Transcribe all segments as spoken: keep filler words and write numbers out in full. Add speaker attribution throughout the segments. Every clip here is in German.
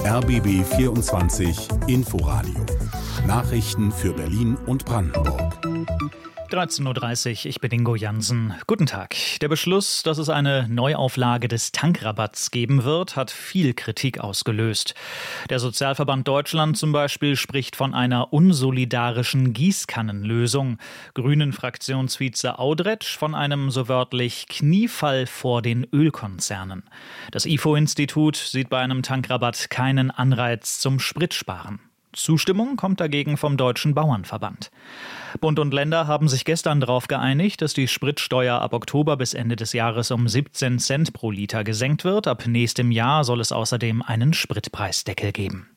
Speaker 1: R B B vierundzwanzig Inforadio. Nachrichten für Berlin und Brandenburg.
Speaker 2: dreizehn Uhr dreißig, ich bin Ingo Jansen. Guten Tag. Der Beschluss, dass es eine Neuauflage des Tankrabatts geben wird, hat viel Kritik ausgelöst. Der Sozialverband Deutschland zum Beispiel spricht von einer unsolidarischen Gießkannenlösung. Grünen-Fraktionsvize Audretsch von einem so wörtlich Kniefall vor den Ölkonzernen. Das I F O-Institut sieht bei einem Tankrabatt keinen Anreiz zum Spritsparen. Zustimmung kommt dagegen vom Deutschen Bauernverband. Bund und Länder haben sich gestern darauf geeinigt, dass die Spritsteuer ab Oktober bis Ende des Jahres um siebzehn Cent pro Liter gesenkt wird. Ab nächstem Jahr soll es außerdem einen Spritpreisdeckel geben.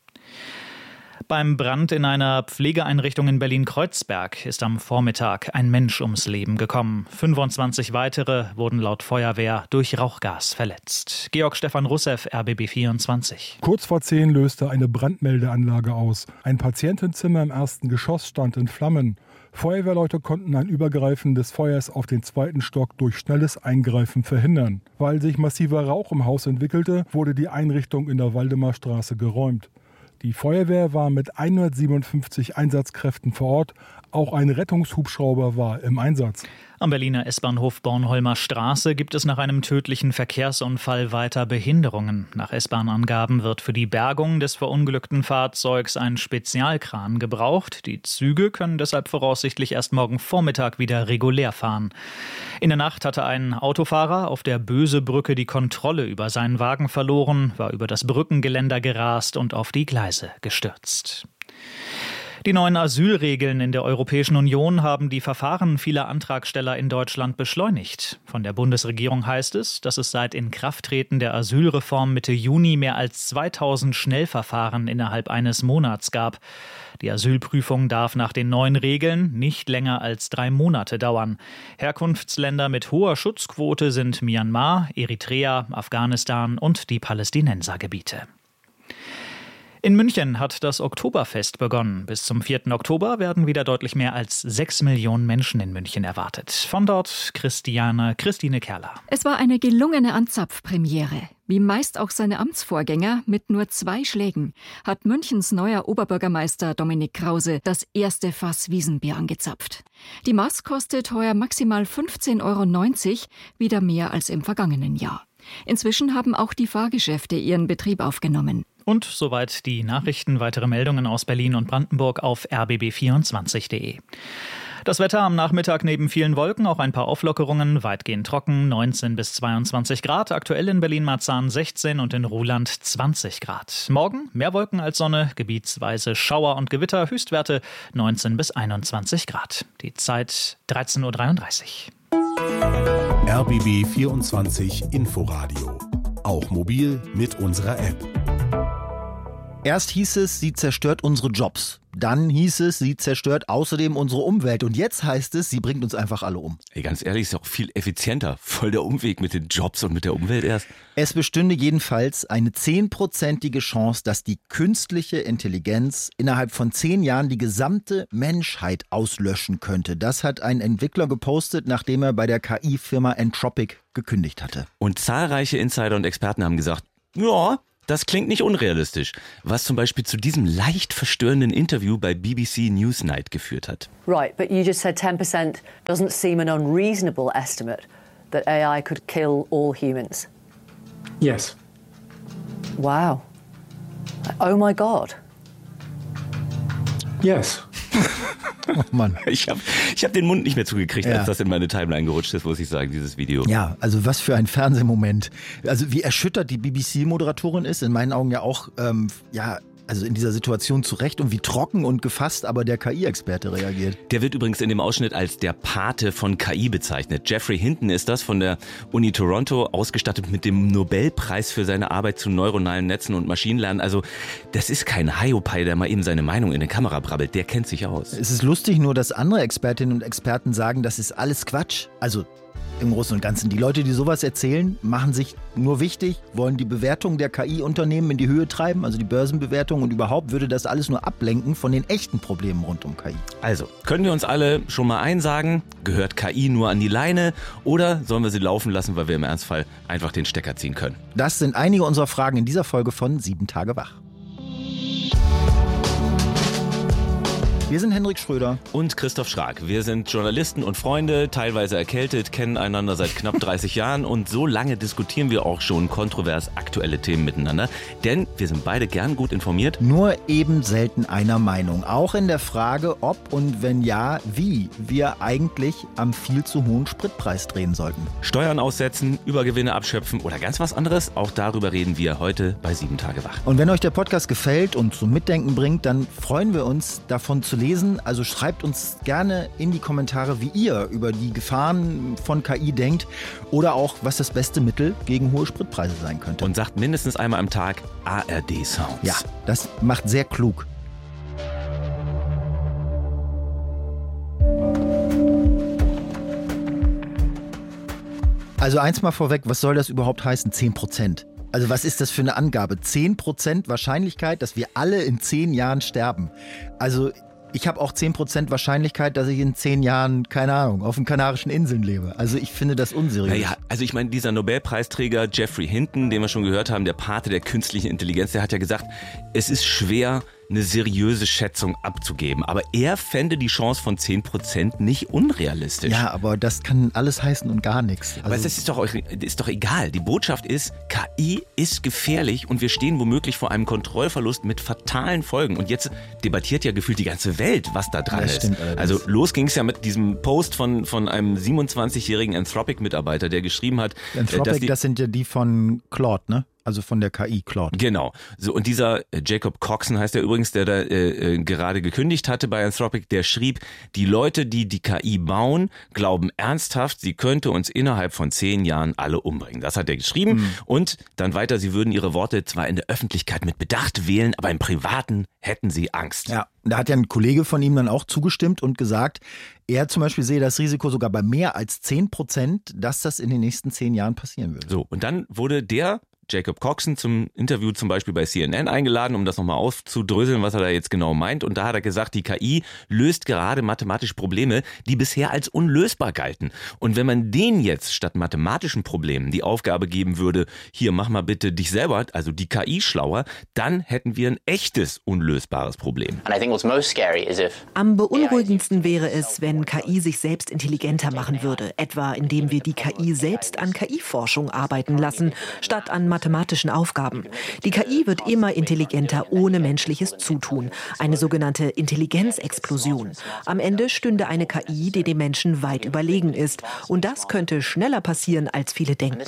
Speaker 2: Beim Brand in einer Pflegeeinrichtung in Berlin-Kreuzberg ist am Vormittag ein Mensch ums Leben gekommen. fünfundzwanzig weitere wurden laut Feuerwehr durch Rauchgas verletzt. Georg-Stefan Russev, R B B vierundzwanzig.
Speaker 3: Kurz vor zehn löste eine Brandmeldeanlage aus. Ein Patientenzimmer im ersten Geschoss stand in Flammen. Feuerwehrleute konnten ein Übergreifen des Feuers auf den zweiten Stock durch schnelles Eingreifen verhindern. Weil sich massiver Rauch im Haus entwickelte, wurde die Einrichtung in der Waldemarstraße geräumt. Die Feuerwehr war mit hundertsiebenundfünfzig Einsatzkräften vor Ort. Auch ein Rettungshubschrauber war im Einsatz.
Speaker 2: Am Berliner S-Bahnhof Bornholmer Straße gibt es nach einem tödlichen Verkehrsunfall weiter Behinderungen. Nach S-Bahn-Angaben wird für die Bergung des verunglückten Fahrzeugs ein Spezialkran gebraucht. Die Züge können deshalb voraussichtlich erst morgen Vormittag wieder regulär fahren. In der Nacht hatte ein Autofahrer auf der Bösebrücke die Kontrolle über seinen Wagen verloren, war über das Brückengeländer gerast und auf die Gleise gestürzt. Die neuen Asylregeln in der Europäischen Union haben die Verfahren vieler Antragsteller in Deutschland beschleunigt. Von der Bundesregierung heißt es, dass es seit Inkrafttreten der Asylreform Mitte Juni mehr als zweitausend Schnellverfahren innerhalb eines Monats gab. Die Asylprüfung darf nach den neuen Regeln nicht länger als drei Monate dauern. Herkunftsländer mit hoher Schutzquote sind Myanmar, Eritrea, Afghanistan und die Palästinensergebiete. In München hat das Oktoberfest begonnen. Bis zum vierten Oktober werden wieder deutlich mehr als sechs Millionen Menschen in München erwartet. Von dort Christiane, Christine Kerler.
Speaker 4: Es war eine gelungene Anzapfpremiere. Wie meist auch seine Amtsvorgänger mit nur zwei Schlägen hat Münchens neuer Oberbürgermeister Dominik Krause das erste Fass Wiesenbier angezapft. Die Maß kostet heuer maximal fünfzehn Euro neunzig, wieder mehr als im vergangenen Jahr. Inzwischen haben auch die Fahrgeschäfte ihren Betrieb aufgenommen.
Speaker 2: Und soweit die Nachrichten. Weitere Meldungen aus Berlin und Brandenburg auf r b b vierundzwanzig punkt de. Das Wetter am Nachmittag neben vielen Wolken auch ein paar Auflockerungen, weitgehend trocken, neunzehn bis zweiundzwanzig Grad, aktuell in Berlin-Marzahn sechzehn und in Ruhland zwanzig Grad. Morgen mehr Wolken als Sonne, gebietsweise Schauer und Gewitter, Höchstwerte neunzehn bis einundzwanzig Grad. Die Zeit dreizehn Uhr dreiunddreißig.
Speaker 1: R B B vierundzwanzig Inforadio. Auch mobil mit unserer App.
Speaker 5: Erst hieß es, sie zerstört unsere Jobs. Dann hieß es, sie zerstört außerdem unsere Umwelt. Und jetzt heißt es, sie bringt uns einfach alle um.
Speaker 6: Ey, ganz ehrlich, ist ja auch viel effizienter. Voll der Umweg mit den Jobs und mit der Umwelt erst.
Speaker 5: Es bestünde jedenfalls eine zehnprozentige Chance, dass die künstliche Intelligenz innerhalb von zehn Jahren die gesamte Menschheit auslöschen könnte. Das hat ein Entwickler gepostet, nachdem er bei der K I-Firma Anthropic gekündigt hatte.
Speaker 6: Und zahlreiche Insider und Experten haben gesagt, ja, das klingt nicht unrealistisch, was zum Beispiel zu diesem leicht verstörenden Interview bei B B C Newsnight geführt hat.
Speaker 7: Right, but you just said ten percent doesn't seem an unreasonable estimate that A I could kill all humans.
Speaker 8: Yes.
Speaker 7: Wow. Oh my God.
Speaker 8: Yes.
Speaker 5: Oh Mann.
Speaker 6: Ich habe ich hab den Mund nicht mehr zugekriegt,
Speaker 5: Ja.
Speaker 6: als das in meine Timeline gerutscht ist, muss ich sagen, dieses Video.
Speaker 5: Ja, also was für ein Fernsehmoment. Also wie erschüttert die B B C-Moderatorin ist, in meinen Augen ja auch, ähm, ja, also in dieser Situation zurecht und wie trocken und gefasst aber der K I-Experte reagiert.
Speaker 6: Der wird übrigens in dem Ausschnitt als der Pate von K I bezeichnet. Jeffrey Hinton ist das, von der Uni Toronto, ausgestattet mit dem Nobelpreis für seine Arbeit zu neuronalen Netzen und Maschinenlernen. Also das ist kein Hiopai, der mal eben seine Meinung in eine Kamera brabbelt. Der kennt sich aus.
Speaker 5: Es ist lustig nur, dass andere Expertinnen und Experten sagen, das ist alles Quatsch. Also im Großen und Ganzen. Die Leute, die sowas erzählen, machen sich nur wichtig, wollen die Bewertung der K I-Unternehmen in die Höhe treiben, also die Börsenbewertung, und überhaupt würde das alles nur ablenken von den echten Problemen rund um K I.
Speaker 6: Also, können wir uns alle schon mal einsagen, gehört K I nur an die Leine oder sollen wir sie laufen lassen, weil wir im Ernstfall einfach den Stecker ziehen können?
Speaker 5: Das sind einige unserer Fragen in dieser Folge von Sieben Tage wach. Wir sind Hendrik Schröder
Speaker 6: und Christoph Schrag. Wir sind Journalisten und Freunde, teilweise erkältet, kennen einander seit knapp dreißig Jahren und so lange diskutieren wir auch schon kontrovers aktuelle Themen miteinander, denn wir sind beide gern gut informiert.
Speaker 5: Nur eben selten einer Meinung, auch in der Frage, ob und wenn ja, wie wir eigentlich am viel zu hohen Spritpreis drehen sollten.
Speaker 6: Steuern aussetzen, Übergewinne abschöpfen oder ganz was anderes, auch darüber reden wir heute bei sieben Tage wach.
Speaker 5: Und wenn euch der Podcast gefällt und zum Mitdenken bringt, dann freuen wir uns, davon zu lesen. Also schreibt uns gerne in die Kommentare, wie ihr über die Gefahren von K I denkt oder auch, was das beste Mittel gegen hohe Spritpreise sein könnte.
Speaker 6: Und sagt mindestens einmal am Tag A R D-Sounds.
Speaker 5: Ja, das macht sehr klug. Also eins mal vorweg, was soll das überhaupt heißen, zehn Prozent? Also was ist das für eine Angabe? zehn Prozent Wahrscheinlichkeit, dass wir alle in zehn Jahren sterben. Also ich habe auch zehn Prozent Wahrscheinlichkeit, dass ich in zehn Jahren, keine Ahnung, auf den Kanarischen Inseln lebe. Also ich finde das unseriös.
Speaker 6: Naja, also ich meine, dieser Nobelpreisträger Jeffrey Hinton, den wir schon gehört haben, der Pate der künstlichen Intelligenz, der hat ja gesagt, es ist schwer, eine seriöse Schätzung abzugeben. Aber er fände die Chance von zehn Prozent nicht unrealistisch.
Speaker 5: Ja, aber das kann alles heißen und gar nichts. Also
Speaker 6: aber es ist doch, ist doch egal. Die Botschaft ist, K I ist gefährlich und wir stehen womöglich vor einem Kontrollverlust mit fatalen Folgen. Und jetzt debattiert ja gefühlt die ganze Welt, was da dran
Speaker 5: das
Speaker 6: ist.
Speaker 5: Stimmt allerdings.
Speaker 6: Also los ging es ja mit diesem Post von, von einem siebenundzwanzigjährigen Anthropic-Mitarbeiter, der geschrieben hat,
Speaker 5: Anthropic,
Speaker 6: dass die,
Speaker 5: das sind ja die von Claude, ne? Also von der K I Claude.
Speaker 6: Genau. So, und dieser äh, Jacob Coxon heißt er übrigens, der da äh, äh, gerade gekündigt hatte bei Anthropic, der schrieb, die Leute, die die K I bauen, glauben ernsthaft, sie könnte uns innerhalb von zehn Jahren alle umbringen. Das hat er geschrieben. Mhm. Und dann weiter, sie würden ihre Worte zwar in der Öffentlichkeit mit Bedacht wählen, aber im Privaten hätten sie Angst.
Speaker 5: Ja, da hat ja ein Kollege von ihm dann auch zugestimmt und gesagt, er zum Beispiel sehe das Risiko sogar bei mehr als zehn Prozent, dass das in den nächsten zehn Jahren passieren würde.
Speaker 6: So, und dann wurde der Jacob Coxon zum Interview zum Beispiel bei C N N eingeladen, um das nochmal aufzudröseln, was er da jetzt genau meint. Und da hat er gesagt, die K I löst gerade mathematische Probleme, die bisher als unlösbar galten. Und wenn man denen jetzt statt mathematischen Problemen die Aufgabe geben würde, hier mach mal bitte dich selber, also die K I schlauer, dann hätten wir ein echtes unlösbares Problem.
Speaker 8: Am beunruhigendsten wäre es, wenn K I sich selbst intelligenter machen würde, etwa indem wir die K I selbst an K I-Forschung arbeiten lassen, statt an mathematischen Aufgaben. Die K I wird immer intelligenter ohne menschliches Zutun. Eine sogenannte Intelligenzexplosion. Am Ende stünde eine K I, die dem Menschen weit überlegen ist. Und das könnte schneller passieren, als viele denken.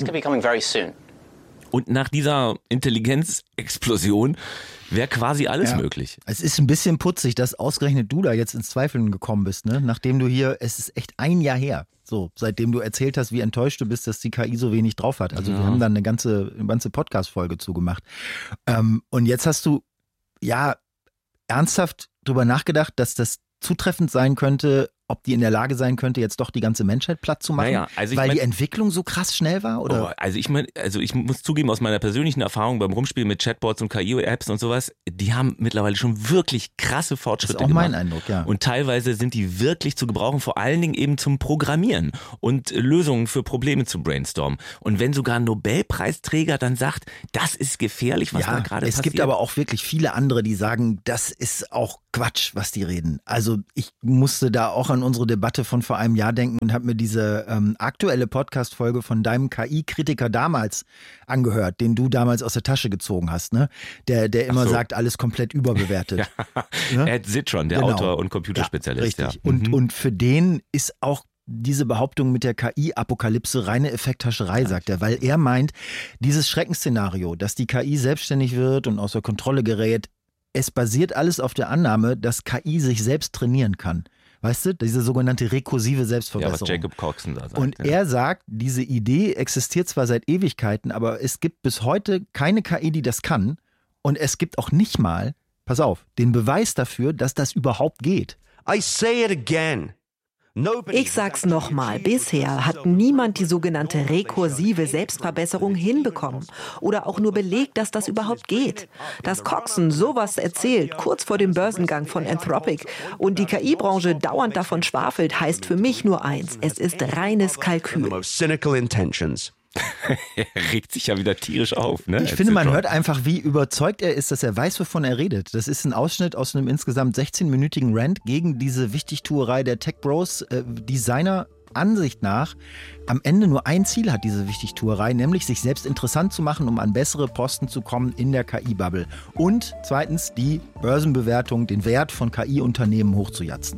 Speaker 6: Und nach dieser Intelligenzexplosion wäre quasi alles ja. möglich.
Speaker 5: Es ist ein bisschen putzig, dass ausgerechnet du da jetzt ins Zweifeln gekommen bist, ne? Nachdem du hier, es ist echt ein Jahr her, so, seitdem du erzählt hast, wie enttäuscht du bist, dass die K I so wenig drauf hat. Also ja. wir haben dann eine ganze, eine ganze Podcast-Folge zugemacht. Ähm, und jetzt hast du, ja, ernsthaft drüber nachgedacht, dass das zutreffend sein könnte, ob die in der Lage sein könnte, jetzt doch die ganze Menschheit platt zu machen,
Speaker 6: naja, also ich
Speaker 5: weil
Speaker 6: mein,
Speaker 5: die Entwicklung so krass schnell war? Oder?
Speaker 6: Oh, also ich meine, also ich muss zugeben, aus meiner persönlichen Erfahrung beim Rumspielen mit Chatbots und K I-Apps und sowas, die haben mittlerweile schon wirklich krasse Fortschritte gemacht.
Speaker 5: Das ist auch mein Eindruck, ja.
Speaker 6: Und teilweise sind die wirklich zu gebrauchen, vor allen Dingen eben zum Programmieren und Lösungen für Probleme zu brainstormen. Und wenn sogar ein Nobelpreisträger dann sagt, das ist gefährlich, was
Speaker 5: ja,
Speaker 6: da gerade passiert.
Speaker 5: Es gibt aber auch wirklich viele andere, die sagen, das ist auch Quatsch, was die reden. Also ich musste da auch an unsere Debatte von vor einem Jahr denken und habe mir diese ähm, aktuelle Podcast-Folge von deinem K I-Kritiker damals angehört, den du damals aus der Tasche gezogen hast, ne? Der, der immer so. sagt, alles komplett überbewertet.
Speaker 6: ja. ne? Ed Zitron, der
Speaker 5: genau.
Speaker 6: Autor und Computerspezialist.
Speaker 5: Ja, richtig.
Speaker 6: Ja.
Speaker 5: Und,
Speaker 6: mhm.
Speaker 5: und für den ist auch diese Behauptung mit der K I-Apokalypse reine Effekthascherei, sagt er, weil er meint, dieses Schreckensszenario, dass die K I selbstständig wird und außer Kontrolle gerät, es basiert alles auf der Annahme, dass K I sich selbst trainieren kann. Weißt du, diese sogenannte rekursive Selbstverbesserung.
Speaker 6: Ja, was Jacob Coxon da sagt.
Speaker 5: Und
Speaker 6: ja.
Speaker 5: er sagt, diese Idee existiert zwar seit Ewigkeiten, aber es gibt bis heute keine K I, die das kann. Und es gibt auch nicht mal, pass auf, den Beweis dafür, dass das überhaupt geht.
Speaker 9: I say it again.
Speaker 8: Ich sag's nochmal, bisher hat niemand die sogenannte rekursive Selbstverbesserung hinbekommen oder auch nur belegt, dass das überhaupt geht. Dass Coxon sowas erzählt, kurz vor dem Börsengang von Anthropic und die K I-Branche dauernd davon schwafelt, heißt für mich nur eins, es ist reines Kalkül.
Speaker 6: Er regt sich ja wieder tierisch auf. Ne?
Speaker 5: Ich finde, man hört einfach, wie überzeugt er ist, dass er weiß, wovon er redet. Das ist ein Ausschnitt aus einem insgesamt sechzehn-minütigen Rant gegen diese Wichtigtuerei der Tech Bros, äh, die seiner Ansicht nach am Ende nur ein Ziel hat, diese Wichtigtuerei, nämlich sich selbst interessant zu machen, um an bessere Posten zu kommen in der K I-Bubble. Und zweitens die Börsenbewertung, den Wert von K I-Unternehmen hochzujatzen.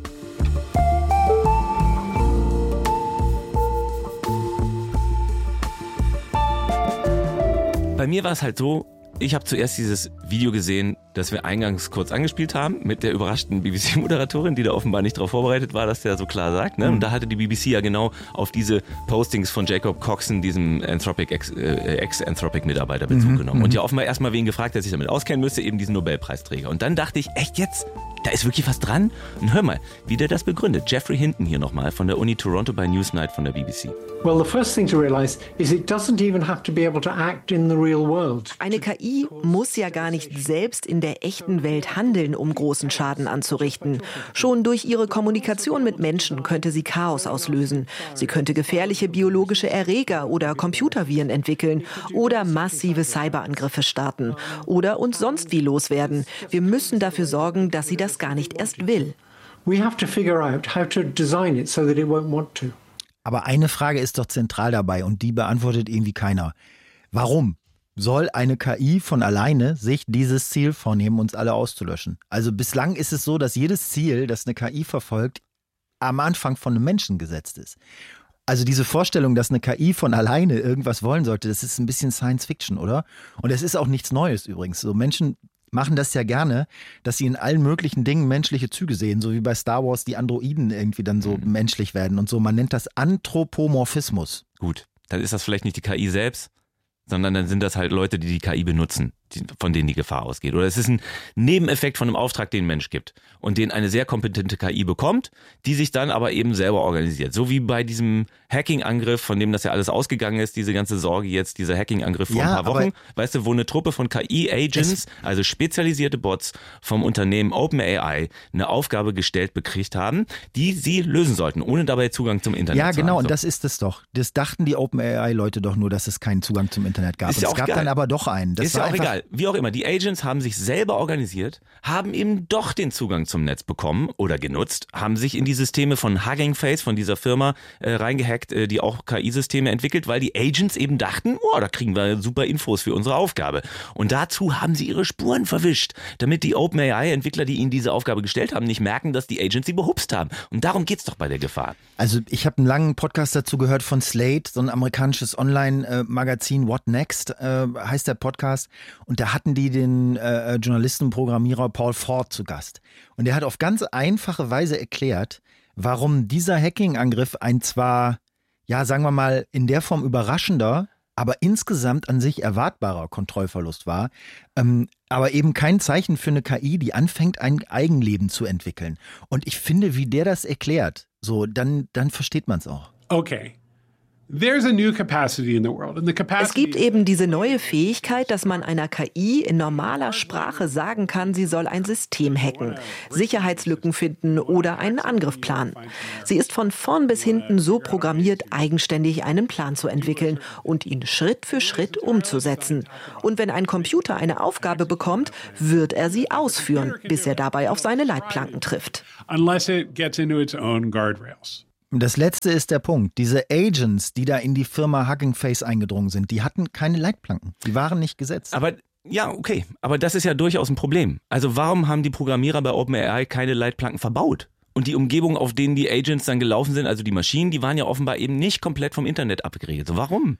Speaker 6: Bei mir war es halt so, ich habe zuerst dieses Video gesehen, das wir eingangs kurz angespielt haben, mit der überraschten B B C-Moderatorin, die da offenbar nicht darauf vorbereitet war, dass der so klar sagt. Ne? Und da hatte die B B C ja genau auf diese Postings von Jacob Coxon, diesem Anthropic, äh, Ex-Anthropic-Mitarbeiter, Bezug
Speaker 5: Mhm,
Speaker 6: genommen. Und ja offenbar erstmal wen gefragt, der sich damit auskennen müsste, eben diesen Nobelpreisträger. Und dann dachte ich, echt jetzt? Da ist wirklich was dran? Und hör mal, wie der das begründet. Jeffrey Hinton hier nochmal von der Uni Toronto bei Newsnight von der B B C.
Speaker 10: Well, the first thing to realize is it doesn't even have to be able to act in the real world.
Speaker 8: Eine K I muss ja gar nicht selbst in der echten Welt handeln, um großen Schaden anzurichten. Schon durch ihre Kommunikation mit Menschen könnte sie Chaos auslösen. Sie könnte gefährliche biologische Erreger oder Computerviren entwickeln oder massive Cyberangriffe starten oder uns sonst wie loswerden. Wir müssen dafür sorgen, dass sie das gar nicht erst will.
Speaker 10: We have to figure out how to design it so that it won't want to.
Speaker 5: Aber eine Frage ist doch zentral dabei und die beantwortet irgendwie keiner. Warum soll eine K I von alleine sich dieses Ziel vornehmen, uns alle auszulöschen? Also bislang ist es so, dass jedes Ziel, das eine K I verfolgt, am Anfang von einem Menschen gesetzt ist. Also diese Vorstellung, dass eine K I von alleine irgendwas wollen sollte, das ist ein bisschen Science Fiction, oder? Und es ist auch nichts Neues übrigens. So Menschen machen das ja gerne, dass sie in allen möglichen Dingen menschliche Züge sehen, so wie bei Star Wars die Androiden irgendwie dann so mhm. menschlich werden und so. Man nennt das Anthropomorphismus.
Speaker 6: Gut, dann ist das vielleicht nicht die K I selbst, sondern dann sind das halt Leute, die die K I benutzen, die, von denen die Gefahr ausgeht. Oder es ist ein Nebeneffekt von einem Auftrag, den ein Mensch gibt und den eine sehr kompetente K I bekommt, die sich dann aber eben selber organisiert. So wie bei diesem Hacking-Angriff, von dem das ja alles ausgegangen ist, diese ganze Sorge jetzt, dieser Hacking-Angriff vor
Speaker 5: ja,
Speaker 6: ein paar Wochen, weißt du, wo eine Truppe von K I-Agents, also spezialisierte Bots vom Unternehmen OpenAI, eine Aufgabe gestellt bekriegt haben, die sie lösen sollten, ohne dabei Zugang zum Internet
Speaker 5: ja,
Speaker 6: zu haben.
Speaker 5: Ja, genau,
Speaker 6: so.
Speaker 5: Und das ist es doch. Das dachten die OpenAI-Leute doch nur, dass es keinen Zugang zum Internet gab.
Speaker 6: Ist ja
Speaker 5: es
Speaker 6: auch
Speaker 5: gab
Speaker 6: geil.
Speaker 5: dann aber doch einen. Das
Speaker 6: ist
Speaker 5: war
Speaker 6: ja auch
Speaker 5: einfach
Speaker 6: egal. Wie auch immer, die Agents haben sich selber organisiert, haben eben doch den Zugang zum Netz bekommen oder genutzt, haben sich in die Systeme von Hugging Face, von dieser Firma, äh, reingehackt, äh, die auch K I-Systeme entwickelt, weil die Agents eben dachten, oh, da kriegen wir super Infos für unsere Aufgabe. Und dazu haben sie ihre Spuren verwischt, damit die OpenAI-Entwickler, die ihnen diese Aufgabe gestellt haben, nicht merken, dass die Agents sie behupst haben. Und darum geht's doch bei der Gefahr.
Speaker 5: Also ich habe einen langen Podcast dazu gehört von Slate, so ein amerikanisches Online-Magazin, What Next äh, heißt der Podcast. Und da hatten die den äh, Journalisten und Programmierer Paul Ford zu Gast. Und der hat auf ganz einfache Weise erklärt, warum dieser Hacking-Angriff ein zwar, ja sagen wir mal, in der Form überraschender, aber insgesamt an sich erwartbarer Kontrollverlust war, ähm, aber eben kein Zeichen für eine K I, die anfängt, ein Eigenleben zu entwickeln. Und ich finde, wie der das erklärt, so, dann, dann versteht man es auch.
Speaker 11: Okay. There's a new capacity in the world. And the capacity
Speaker 8: es gibt eben diese neue Fähigkeit, dass man einer K I in normaler Sprache sagen kann, sie soll ein System hacken, Sicherheitslücken finden oder einen Angriff planen. Sie ist von vorn bis hinten so programmiert, eigenständig einen Plan zu entwickeln und ihn Schritt für Schritt umzusetzen. Und wenn ein Computer eine Aufgabe bekommt, wird er sie ausführen, bis er dabei auf seine Leitplanken trifft.
Speaker 11: Unless it gets into its own guardrails.
Speaker 5: Das letzte ist der Punkt. Diese Agents, die da in die Firma Hugging Face eingedrungen sind, die hatten keine Leitplanken. Die waren nicht gesetzt.
Speaker 6: Aber ja, okay. Aber das ist ja durchaus ein Problem. Also warum haben die Programmierer bei OpenAI keine Leitplanken verbaut? Und die Umgebung, auf denen die Agents dann gelaufen sind, also die Maschinen, die waren ja offenbar eben nicht komplett vom Internet abgeregelt. So, warum?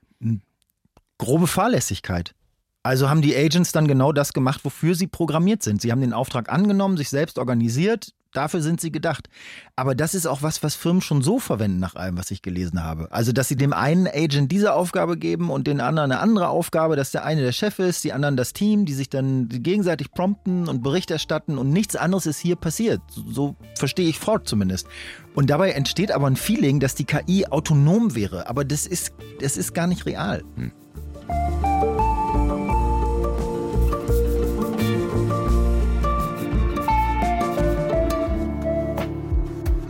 Speaker 5: Grobe Fahrlässigkeit. Also haben die Agents dann genau das gemacht, wofür sie programmiert sind. Sie haben den Auftrag angenommen, sich selbst organisiert. Dafür sind sie gedacht. Aber das ist auch was, was Firmen schon so verwenden, nach allem, was ich gelesen habe. Also, dass sie dem einen Agent diese Aufgabe geben und den anderen eine andere Aufgabe, dass der eine der Chef ist, die anderen das Team, die sich dann gegenseitig prompten und Bericht erstatten und nichts anderes ist hier passiert. So, so verstehe ich Ford zumindest. Und dabei entsteht aber ein Feeling, dass die K I autonom wäre. Aber das ist, das ist gar nicht real. Hm.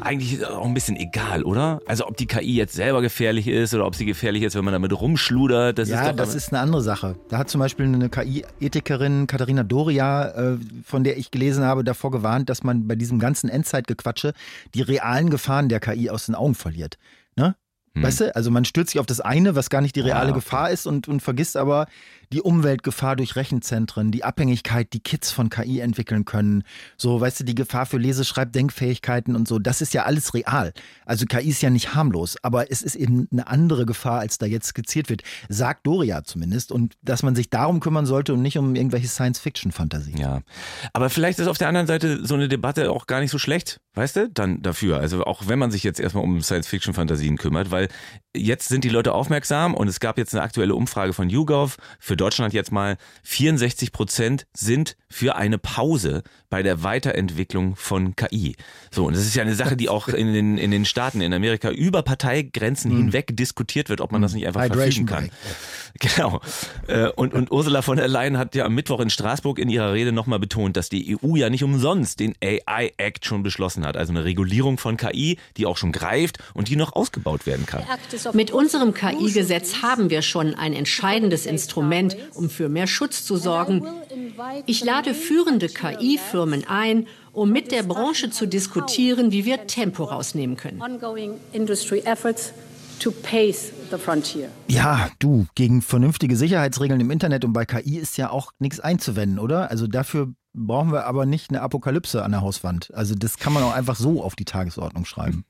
Speaker 6: eigentlich auch ein bisschen egal, oder? Also ob die K I jetzt selber gefährlich ist oder ob sie gefährlich ist, wenn man damit rumschludert. Das
Speaker 5: ja,
Speaker 6: ist doch
Speaker 5: das ist eine andere Sache. Da hat zum Beispiel eine K I-Ethikerin, Katharina Doria, äh, von der ich gelesen habe, davor gewarnt, dass man bei diesem ganzen Endzeitgequatsche die realen Gefahren der K I aus den Augen verliert. Ne? Hm. Weißt du, also man stürzt sich auf das eine, was gar nicht die reale ah, okay. Gefahr ist und, und vergisst aber die Umweltgefahr durch Rechenzentren, die Abhängigkeit, die Kids von K I entwickeln können. So, weißt du, die Gefahr für Lese-, Schreib-, Denkfähigkeiten und so. Das ist ja alles real. Also K I ist ja nicht harmlos, aber es ist eben eine andere Gefahr, als da jetzt skizziert wird. Sagt Doria zumindest. Und dass man sich darum kümmern sollte und nicht um irgendwelche Science-Fiction-Fantasien.
Speaker 6: Ja, aber vielleicht ist auf der anderen Seite so eine Debatte auch gar nicht so schlecht, weißt du, dann dafür. Also auch wenn man sich jetzt erstmal um Science-Fiction-Fantasien kümmert, weil jetzt sind die Leute aufmerksam und es gab jetzt eine aktuelle Umfrage von YouGov, für Deutschland jetzt mal, vierundsechzig Prozent sind für eine Pause bei der Weiterentwicklung von K I. So, und das ist ja eine Sache, die auch in den, in den Staaten, in Amerika, über Parteigrenzen hm. hinweg diskutiert wird, ob man das nicht einfach
Speaker 5: Hydration
Speaker 6: verfügen kann. Genau. Und, und Ursula von der Leyen hat ja am Mittwoch in Straßburg in ihrer Rede nochmal betont, dass die E U ja nicht umsonst den A I-Act schon beschlossen hat. Also eine Regulierung von K I, die auch schon greift und die noch ausgebaut werden kann.
Speaker 12: Mit unserem K I-Gesetz haben wir schon ein entscheidendes Instrument, um für mehr Schutz zu sorgen. Ich lade führende K I-Firmen ein, um mit der Branche zu diskutieren, wie wir Tempo rausnehmen können.
Speaker 5: Ja, du, gegen vernünftige Sicherheitsregeln im Internet und bei K I ist ja auch nichts einzuwenden, oder? Also dafür brauchen wir aber nicht eine Apokalypse an der Hauswand. Also das kann man auch einfach so auf die Tagesordnung schreiben.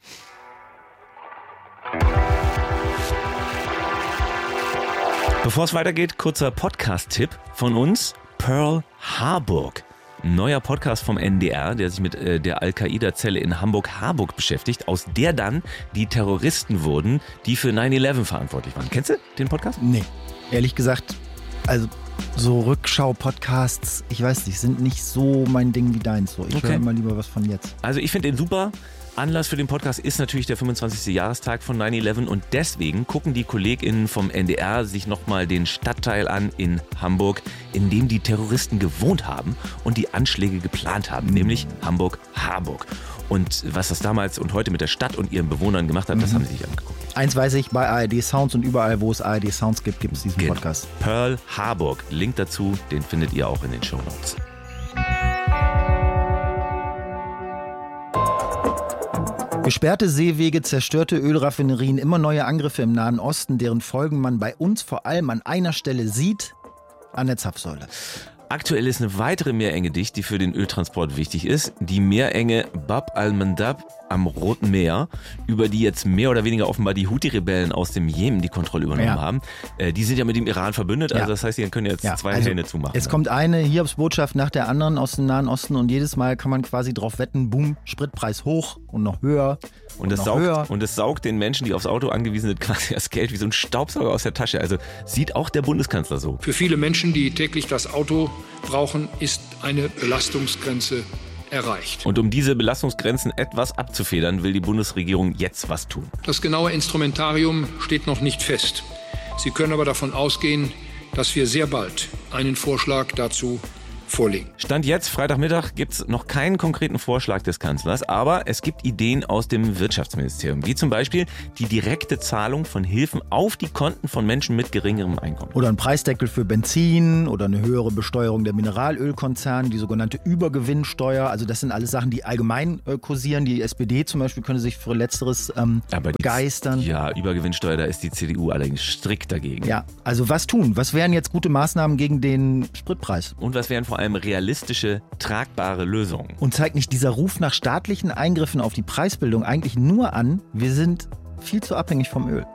Speaker 6: Bevor es weitergeht, kurzer Podcast-Tipp von uns. Pearl Harburg. Ein neuer Podcast vom N D R, der sich mit äh, der Al-Qaida-Zelle in Hamburg-Harburg beschäftigt, aus der dann die Terroristen wurden, die für neun elf verantwortlich waren. Kennst du den Podcast?
Speaker 5: Nee, ehrlich gesagt, also so Rückschau-Podcasts, ich weiß nicht, sind nicht so mein Ding wie deins. So. Ich okay. höre immer lieber was von jetzt.
Speaker 6: Also ich finde den super. Anlass für den Podcast ist natürlich der fünfundzwanzigste Jahrestag von neun elf und deswegen gucken die KollegInnen vom N D R sich nochmal den Stadtteil an in Hamburg, in dem die Terroristen gewohnt haben und die Anschläge geplant haben, mhm. nämlich Hamburg-Harburg. Und was das damals und heute mit der Stadt und ihren Bewohnern gemacht hat, mhm. das haben sie sich angeguckt.
Speaker 5: Eins weiß ich, bei A R D Sounds und überall, wo es A R D Sounds gibt, gibt es diesen
Speaker 6: genau.
Speaker 5: Podcast.
Speaker 6: Pearl Harburg, Link dazu, den findet ihr auch in den Shownotes.
Speaker 5: Gesperrte Seewege, zerstörte Ölraffinerien, immer neue Angriffe im Nahen Osten, deren Folgen man bei uns vor allem an einer Stelle sieht, an der Zapfsäule.
Speaker 6: Aktuell ist eine weitere Meerenge dicht, die für den Öltransport wichtig ist. Die Meerenge Bab al-Mandab am Roten Meer, über die jetzt mehr oder weniger offenbar die Houthi-Rebellen aus dem Jemen die Kontrolle übernommen ja. haben. Äh, die sind ja mit dem Iran verbündet, also ja. das heißt, die können jetzt ja. zwei also, Hähne zumachen.
Speaker 5: Es kommt eine Hiobsbotschaft nach der anderen aus dem Nahen Osten und jedes Mal kann man quasi drauf wetten, boom, Spritpreis hoch und noch höher.
Speaker 6: Und es, saugt, und es saugt den Menschen, die aufs Auto angewiesen sind, quasi das Geld wie so ein Staubsauger aus der Tasche. Also sieht auch der Bundeskanzler so.
Speaker 13: Für viele Menschen, die täglich das Auto brauchen, ist eine Belastungsgrenze erreicht.
Speaker 6: Und um diese Belastungsgrenzen etwas abzufedern, will die Bundesregierung jetzt was tun.
Speaker 13: Das genaue Instrumentarium steht noch nicht fest. Sie können aber davon ausgehen, dass wir sehr bald einen Vorschlag dazu vorlegen.
Speaker 6: Stand jetzt, Freitagmittag, gibt es noch keinen konkreten Vorschlag des Kanzlers, aber es gibt Ideen aus dem Wirtschaftsministerium, wie zum Beispiel die direkte Zahlung von Hilfen auf die Konten von Menschen mit geringerem Einkommen.
Speaker 5: Oder ein Preisdeckel für Benzin oder eine höhere Besteuerung der Mineralölkonzerne, die sogenannte Übergewinnsteuer. Also das sind alles Sachen, die allgemein äh, kursieren. Die S P D zum Beispiel könnte sich für Letzteres ähm, aber die, begeistern.
Speaker 6: Ja, Übergewinnsteuer, da ist die C D U allerdings strikt dagegen.
Speaker 5: Ja, also was tun? Was wären jetzt gute Maßnahmen gegen den Spritpreis?
Speaker 6: Und was wären vor allem realistische, tragbare Lösungen?
Speaker 5: Und zeigt nicht dieser Ruf nach staatlichen Eingriffen auf die Preisbildung eigentlich nur an, wir sind viel zu abhängig vom Öl?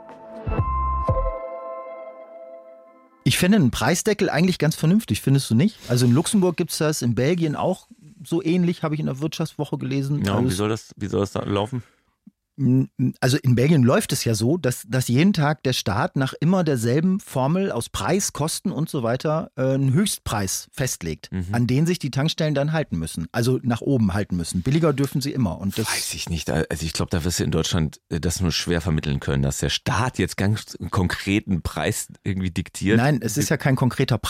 Speaker 5: Ich finde einen Preisdeckel eigentlich ganz vernünftig, findest du nicht? Also in Luxemburg gibt es das, in Belgien auch so ähnlich, habe ich in der Wirtschaftswoche gelesen.
Speaker 6: Ja, und wie soll das, wie soll das da laufen?
Speaker 5: Also in Belgien läuft es ja so, dass, dass jeden Tag der Staat nach immer derselben Formel aus Preis, Kosten und so weiter äh, einen Höchstpreis festlegt, mhm. an den sich die Tankstellen dann halten müssen. Also nach oben halten müssen. Billiger dürfen sie immer. Und das
Speaker 6: weiß ich nicht. Also ich glaube, da wirst du in Deutschland das nur schwer vermitteln können, dass der Staat jetzt ganz konkreten Preis irgendwie diktiert.
Speaker 5: Nein, es ist ja kein konkreter Preis.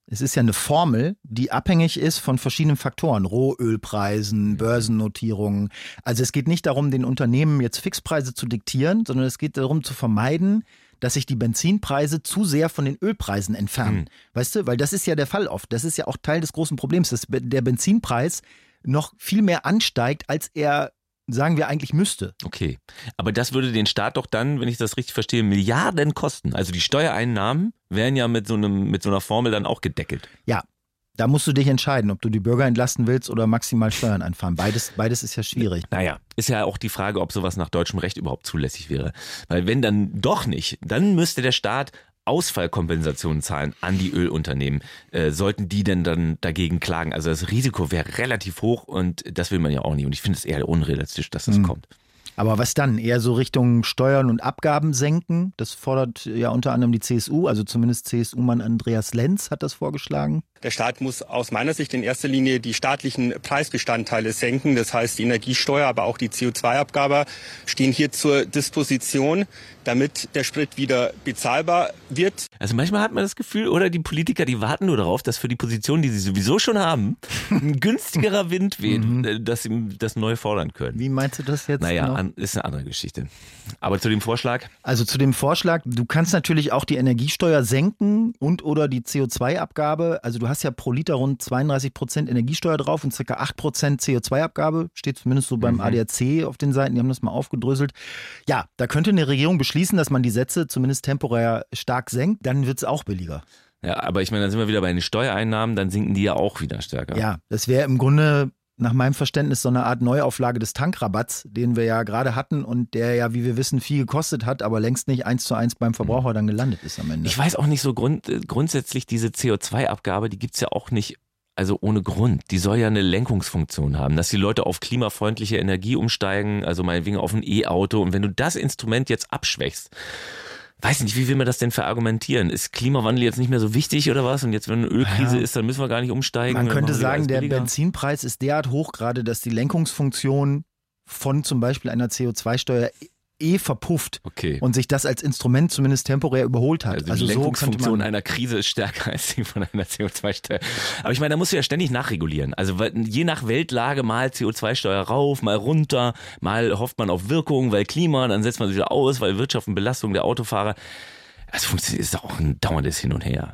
Speaker 5: Es ist ja eine Formel, die abhängig ist von verschiedenen Faktoren. Rohölpreisen, Börsennotierungen. Also es geht nicht darum, den Unternehmen jetzt Fixpreise zu diktieren, sondern es geht darum zu vermeiden, dass sich die Benzinpreise zu sehr von den Ölpreisen entfernen. Mhm. Weißt du, weil das ist ja der Fall oft. Das ist ja auch Teil des großen Problems, dass der Benzinpreis noch viel mehr ansteigt, als er, sagen wir, eigentlich müsste.
Speaker 6: Okay, aber das würde den Staat doch dann, wenn ich das richtig verstehe, Milliarden kosten. Also die Steuereinnahmen wären ja mit so einem, mit so einer Formel dann auch gedeckelt.
Speaker 5: Ja. Da musst du dich entscheiden, ob du die Bürger entlasten willst oder maximal Steuern einfahren. Beides, beides ist ja schwierig.
Speaker 6: Naja, ist ja auch die Frage, ob sowas nach deutschem Recht überhaupt zulässig wäre. Weil wenn dann doch nicht, dann müsste der Staat Ausfallkompensationen zahlen an die Ölunternehmen. Äh, sollten die denn dann dagegen klagen? Also das Risiko wäre relativ hoch und das will man ja auch nicht. Und ich finde es eher unrealistisch, dass das hm. kommt.
Speaker 5: Aber was dann? Eher so Richtung Steuern und Abgaben senken? Das fordert ja unter anderem die C S U, also zumindest C S U-Mann Andreas Lenz hat das vorgeschlagen.
Speaker 14: Der Staat muss aus meiner Sicht in erster Linie die staatlichen Preisbestandteile senken. Das heißt, die Energiesteuer, aber auch die C O zwei Abgabe stehen hier zur Disposition, damit der Sprit wieder bezahlbar wird.
Speaker 6: Also manchmal hat man das Gefühl, oder die Politiker, die warten nur darauf, dass für die Position, die sie sowieso schon haben, ein günstigerer Wind weht, mhm. dass sie das neu fordern können.
Speaker 5: Wie meinst du das jetzt?
Speaker 6: Naja,
Speaker 5: noch?
Speaker 6: An, ist eine andere Geschichte. Aber zu dem Vorschlag?
Speaker 5: Also zu dem Vorschlag, du kannst natürlich auch die Energiesteuer senken und oder die C O zwei Abgabe. Also du hast ja pro Liter rund zweiunddreißig Prozent Energiesteuer drauf und ca. acht Prozent C O zwei Abgabe. Steht zumindest so beim mhm. A D A C auf den Seiten, die haben das mal aufgedröselt. Ja, da könnte eine Regierung beschließen, dass man die Sätze zumindest temporär stark senkt, dann wird es auch billiger.
Speaker 6: Ja, aber ich meine, dann sind wir wieder bei den Steuereinnahmen, dann sinken die ja auch wieder stärker.
Speaker 5: Ja, das wäre im Grunde nach meinem Verständnis so eine Art Neuauflage des Tankrabatts, den wir ja gerade hatten und der ja, wie wir wissen, viel gekostet hat, aber längst nicht eins zu eins beim Verbraucher dann gelandet ist am Ende.
Speaker 6: Ich weiß auch nicht so grund, grundsätzlich, diese C O zwei Abgabe, die gibt's ja auch nicht also ohne Grund. Die soll ja eine Lenkungsfunktion haben, dass die Leute auf klimafreundliche Energie umsteigen, also meinetwegen auf ein E-Auto. Und wenn du das Instrument jetzt abschwächst, weiß nicht, wie will man das denn verargumentieren? Ist Klimawandel jetzt nicht mehr so wichtig oder was? Und jetzt, wenn eine Ölkrise ja. ist, dann müssen wir gar nicht umsteigen.
Speaker 5: Man könnte sagen, der Benzinpreis ist derart hoch gerade, dass die Lenkungsfunktion von zum Beispiel einer C O zwei Steuer eh verpufft
Speaker 6: okay.
Speaker 5: und sich das als Instrument zumindest temporär überholt hat.
Speaker 6: Also die
Speaker 5: also
Speaker 6: Lenkungsfunktion
Speaker 5: so man
Speaker 6: einer Krise ist stärker als die von einer C O zwei Steuer. Aber ich meine, da musst du ja ständig nachregulieren. Also je nach Weltlage mal C O zwei Steuer rauf, mal runter, mal hofft man auf Wirkung, weil Klima, dann setzt man sie wieder aus, weil Wirtschaft und Belastung der Autofahrer. Das funktioniert, ist auch ein dauerndes Hin und Her.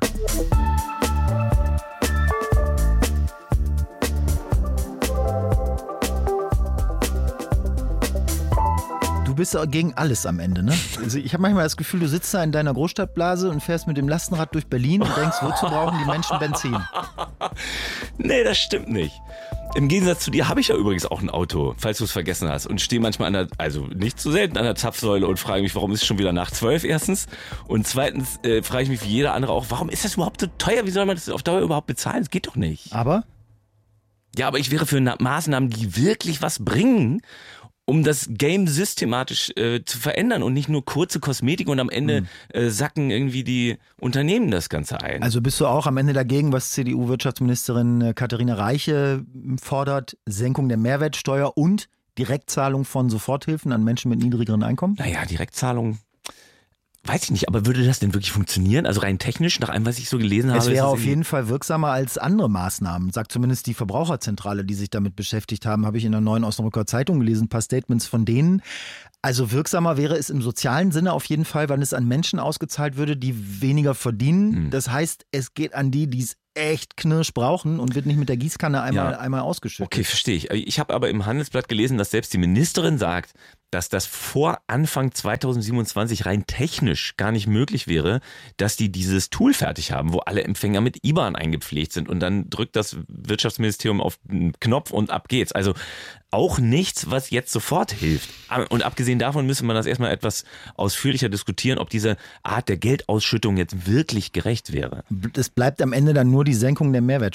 Speaker 5: Du bist gegen alles am Ende, ne? Also ich habe manchmal das Gefühl, du sitzt da in deiner Großstadtblase und fährst mit dem Lastenrad durch Berlin und denkst, wozu brauchen die Menschen Benzin?
Speaker 6: Nee, das stimmt nicht. Im Gegensatz zu dir habe ich ja übrigens auch ein Auto, falls du es vergessen hast. Und stehe manchmal an der, also nicht zu selten an der Zapfsäule und frage mich, warum ist es schon wieder nach zwölf erstens? Und zweitens äh, frage ich mich wie jeder andere auch, warum ist das überhaupt so teuer? Wie soll man das auf Dauer überhaupt bezahlen? Das geht doch nicht.
Speaker 5: Aber?
Speaker 6: Ja, aber ich wäre für Maßnahmen, die wirklich was bringen, um das Game systematisch äh, zu verändern und nicht nur kurze Kosmetik und am Ende mhm. äh, sacken irgendwie die Unternehmen das Ganze ein.
Speaker 5: Also bist du auch am Ende dagegen, was C D U-Wirtschaftsministerin Katharina Reiche fordert, Senkung der Mehrwertsteuer und Direktzahlung von Soforthilfen an Menschen mit niedrigeren Einkommen?
Speaker 6: Naja, Direktzahlung, weiß ich nicht, aber würde das denn wirklich funktionieren? Also rein technisch, nach allem, was ich so gelesen habe?
Speaker 5: Es wäre auf jeden Fall wirksamer als andere Maßnahmen, sagt zumindest die Verbraucherzentrale, die sich damit beschäftigt haben, habe ich in der Neuen Osnabrücker Zeitung gelesen, ein paar Statements von denen. Also wirksamer wäre es im sozialen Sinne auf jeden Fall, wenn es an Menschen ausgezahlt würde, die weniger verdienen. Hm. Das heißt, es geht an die, die es echt knirsch brauchen und wird nicht mit der Gießkanne einmal, ja. einmal ausgeschüttet.
Speaker 6: Okay, verstehe ich. Ich habe aber im Handelsblatt gelesen, dass selbst die Ministerin sagt, dass das vor Anfang zweitausendsiebenundzwanzig rein technisch gar nicht möglich wäre, dass die dieses Tool fertig haben, wo alle Empfänger mit I B A N eingepflegt sind und dann drückt das Wirtschaftsministerium auf den Knopf und ab geht's. Also auch nichts, was jetzt sofort hilft. Und abgesehen davon müsste man das erstmal etwas ausführlicher diskutieren, ob diese Art der Geldausschüttung jetzt wirklich gerecht wäre.
Speaker 5: Es bleibt am Ende dann nur die Senkung der Mehrwertsteuer.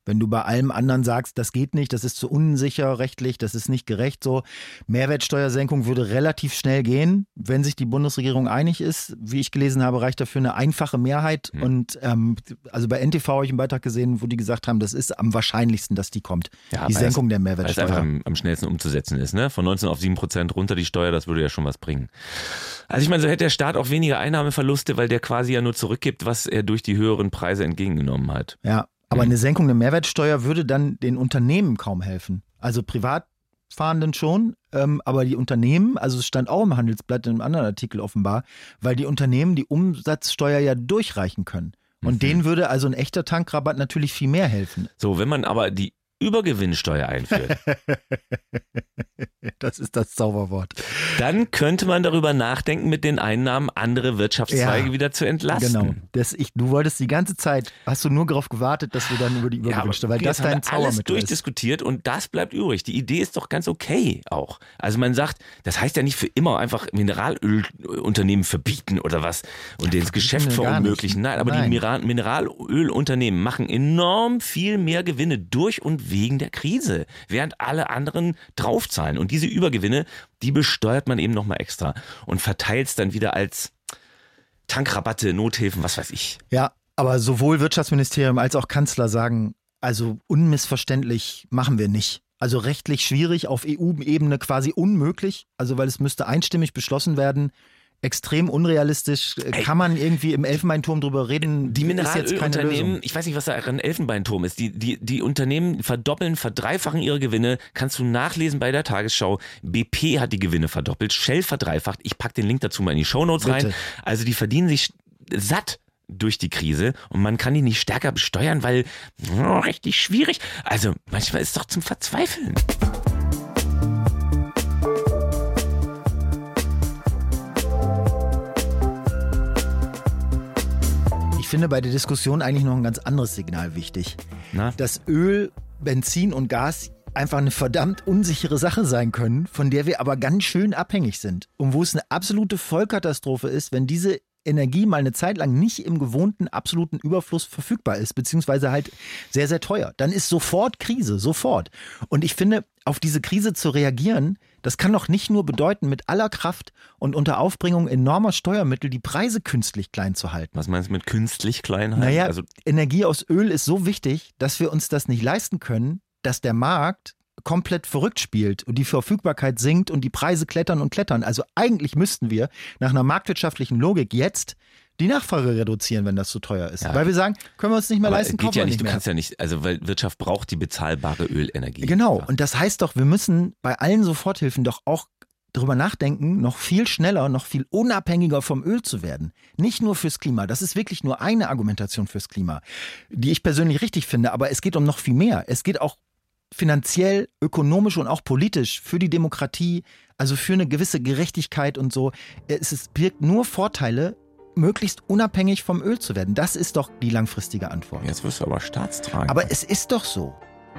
Speaker 5: Wenn du bei allem anderen sagst, das geht nicht, das ist zu unsicher rechtlich, das ist nicht gerecht so. Mehrwertsteuersenkung würde relativ schnell gehen, wenn sich die Bundesregierung einig ist. Wie ich gelesen habe, reicht dafür eine einfache Mehrheit. Hm. Und ähm, also bei N T V habe ich einen Beitrag gesehen, wo die gesagt haben, das ist am wahrscheinlichsten, dass die kommt. Ja, die Senkung es, der Mehrwertsteuer.
Speaker 6: Weil es einfach am, am schnellsten umzusetzen ist. Ne? Von neunzehn auf sieben Prozent runter die Steuer, das würde ja schon was bringen. Also ich meine, so hätte der Staat auch weniger Einnahmeverluste, weil der quasi ja nur zurückgibt, was er durch die höheren Preise entgegengenommen hat.
Speaker 5: Ja. Aber eine Senkung der Mehrwertsteuer würde dann den Unternehmen kaum helfen. Also Privatfahrenden schon, ähm, aber die Unternehmen, also es stand auch im Handelsblatt in einem anderen Artikel offenbar, weil die Unternehmen die Umsatzsteuer ja durchreichen können. Und mhm. denen würde also ein echter Tankrabatt natürlich viel mehr helfen.
Speaker 6: So, wenn man aber die Übergewinnsteuer einführt.
Speaker 5: Das ist das Zauberwort.
Speaker 6: Dann könnte man darüber nachdenken, mit den Einnahmen andere Wirtschaftszweige ja, wieder zu entlasten.
Speaker 5: Genau. Das ich, du wolltest die ganze Zeit, hast du nur darauf gewartet, dass wir dann über die Übergewinnsteuer, ja, weil das dein Zaubermittel ist.
Speaker 6: Alles durchdiskutiert und das bleibt übrig. Die Idee ist doch ganz okay auch. Also man sagt, das heißt ja nicht für immer einfach Mineralölunternehmen verbieten oder was und ja, denen das Geschäft verunmöglichen. Nein, aber Nein. die Mineralölunternehmen machen enorm viel mehr Gewinne durch und wegen der Krise, während alle anderen draufzahlen. Und diese Übergewinne, die besteuert man eben nochmal extra und verteilt es dann wieder als Tankrabatte, Nothilfen, was weiß ich.
Speaker 5: Ja, aber sowohl Wirtschaftsministerium als auch Kanzler sagen, also unmissverständlich machen wir nicht. Also rechtlich schwierig, auf E U-Ebene quasi unmöglich, also weil es müsste einstimmig beschlossen werden. Extrem unrealistisch. Hey. Kann man irgendwie im Elfenbeinturm drüber reden?
Speaker 6: Die Mineralölunternehmen, ich weiß nicht, was da ein Elfenbeinturm ist, die, die, die Unternehmen verdoppeln, verdreifachen ihre Gewinne. Kannst du nachlesen bei der Tagesschau. B P hat die Gewinne verdoppelt, Shell verdreifacht. Ich pack den Link dazu mal in die Shownotes Bitte. rein. Also die verdienen sich satt durch die Krise und man kann die nicht stärker besteuern, weil oh, richtig schwierig. Also manchmal ist es doch zum Verzweifeln.
Speaker 5: Ich finde bei der Diskussion eigentlich noch ein ganz anderes Signal wichtig. Na? Dass Öl, Benzin und Gas einfach eine verdammt unsichere Sache sein können, von der wir aber ganz schön abhängig sind. Und wo es eine absolute Vollkatastrophe ist, wenn diese Energie mal eine Zeit lang nicht im gewohnten absoluten Überfluss verfügbar ist, beziehungsweise halt sehr, sehr teuer. Dann ist sofort Krise, sofort. Und ich finde, auf diese Krise zu reagieren, das kann doch nicht nur bedeuten, mit aller Kraft und unter Aufbringung enormer Steuermittel die Preise künstlich klein zu halten.
Speaker 6: Was meinst du mit künstlich klein halten?
Speaker 5: Naja,
Speaker 6: also
Speaker 5: Energie aus Öl ist so wichtig, dass wir uns das nicht leisten können, dass der Markt komplett verrückt spielt und die Verfügbarkeit sinkt und die Preise klettern und klettern. Also eigentlich müssten wir nach einer marktwirtschaftlichen Logik jetzt die Nachfrage reduzieren, wenn das zu teuer ist. Ja. Weil wir sagen, können wir uns nicht mehr
Speaker 6: aber
Speaker 5: leisten,
Speaker 6: geht
Speaker 5: kaufen
Speaker 6: ja
Speaker 5: wir
Speaker 6: nicht,
Speaker 5: nicht
Speaker 6: du
Speaker 5: mehr.
Speaker 6: kannst ja nicht, also weil Wirtschaft braucht die bezahlbare Ölenergie.
Speaker 5: Genau,
Speaker 6: ja.
Speaker 5: Und das heißt doch, wir müssen bei allen Soforthilfen doch auch darüber nachdenken, noch viel schneller, noch viel unabhängiger vom Öl zu werden. Nicht nur fürs Klima. Das ist wirklich nur eine Argumentation fürs Klima, die ich persönlich richtig finde. Aber es geht um noch viel mehr. Es geht auch finanziell, ökonomisch und auch politisch für die Demokratie, also für eine gewisse Gerechtigkeit und so. Es ist, birgt nur Vorteile, möglichst unabhängig vom Öl zu werden. Das ist doch die langfristige Antwort.
Speaker 6: Jetzt wirst du aber staatstragend.
Speaker 5: Aber es ist doch so.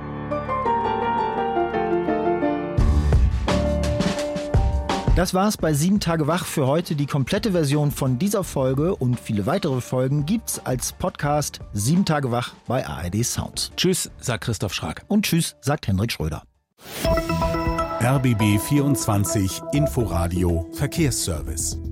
Speaker 5: Das war's bei sieben Tage wach für heute. Die komplette Version von dieser Folge und viele weitere Folgen gibt's als Podcast sieben Tage wach bei A R D Sounds.
Speaker 6: Tschüss, sagt Christoph Schrag.
Speaker 5: Und tschüss, sagt Hendrik Schröder.
Speaker 1: R B B vierundzwanzig Inforadio Verkehrsservice.